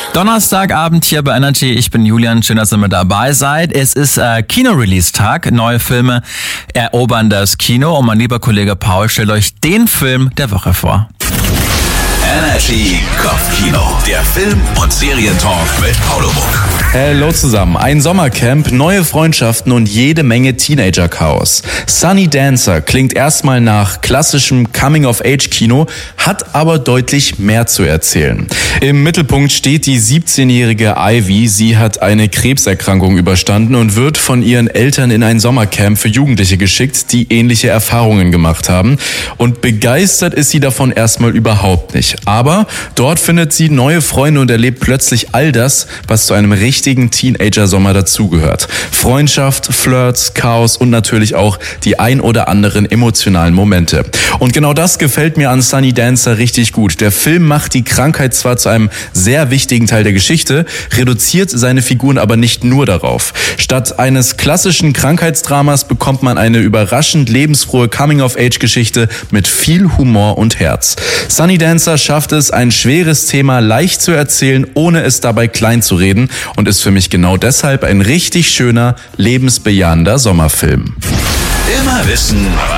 Donnerstagabend hier bei Energy. Ich bin Julian, schön, dass ihr mit dabei seid. Es ist Kino-Release-Tag. Neue Filme erobern das Kino. Und mein lieber Kollege Paul stellt euch den Film der Woche vor. Energy Kopfkino, der Film- und Serientalk mit Paulo Muck. Hallo zusammen, ein Sommercamp, neue Freundschaften und jede Menge Teenager-Chaos. Sunny Dancer klingt erstmal nach klassischem Coming-of-Age-Kino, hat aber deutlich mehr zu erzählen. Im Mittelpunkt steht die 17-jährige Ivy. Sie hat eine Krebserkrankung überstanden und wird von ihren Eltern in ein Sommercamp für Jugendliche geschickt, die ähnliche Erfahrungen gemacht haben. Und begeistert ist sie davon erstmal überhaupt nicht. Aber dort findet sie neue Freunde und erlebt plötzlich all das, was zu einem richtigen Teenager-Sommer dazugehört. Freundschaft, Flirts, Chaos und natürlich auch die ein oder anderen emotionalen Momente. Und genau das gefällt mir an Sunny Dancer richtig gut. Der Film macht die Krankheit zwar zu einem sehr wichtigen Teil der Geschichte, reduziert seine Figuren aber nicht nur darauf. Statt eines klassischen Krankheitsdramas bekommt man eine überraschend lebensfrohe Coming-of-Age-Geschichte mit viel Humor und Herz. Sunny Dancer schafft es, ein schweres Thema leicht zu erzählen, ohne es dabei klein zu reden und ist für mich genau deshalb ein richtig schöner, lebensbejahender Sommerfilm. Immer wissen,